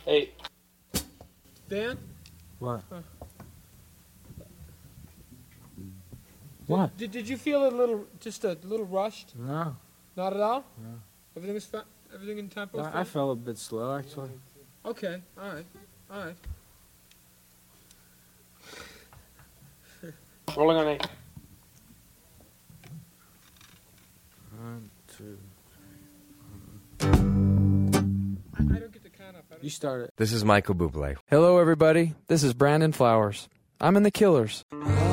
Hey. Dan? What? What? Did you feel a little rushed? No. Not at all? No. Everything in tempo? I felt a bit slow, actually. Okay, all right. Rolling on 8. 1, 2. I don't get the count up. You start it. This is Michael Bublé. Hello, everybody. This is Brandon Flowers. I'm in The Killers. I